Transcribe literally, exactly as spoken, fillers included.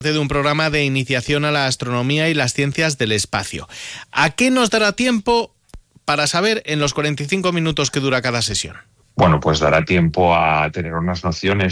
de un programa de iniciación a la astronomía y las ciencias del espacio. ¿A qué nos dará tiempo para saber en los cuarenta y cinco minutos que dura cada sesión? Bueno, pues dará tiempo a tener unas nociones